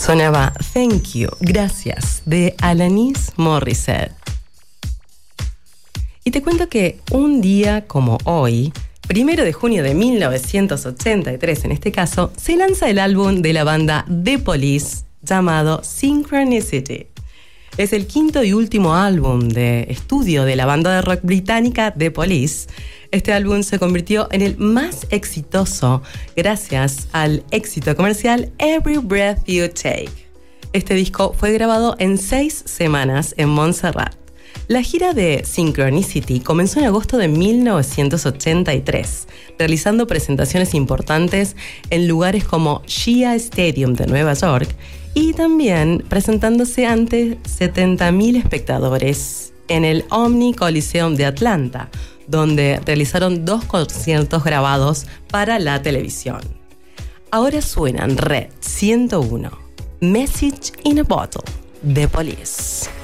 Sonaba Thank You, Gracias, de Alanis Morissette. Y te cuento que un día como hoy, 1 de junio de 1983 en este caso, se lanza el álbum de la banda The Police llamado Synchronicity. Es el quinto y último álbum de estudio de la banda de rock británica The Police. Este álbum se convirtió en el más exitoso gracias al éxito comercial Every Breath You Take. Este disco fue grabado en 6 semanas en Montserrat. La gira de Synchronicity comenzó en agosto de 1983, realizando presentaciones importantes en lugares como Shea Stadium de Nueva York y también presentándose ante 70.000 espectadores en el Omni Coliseum de Atlanta, donde realizaron 2 conciertos grabados para la televisión. Ahora suenan Red 101, Message in a Bottle, The Police.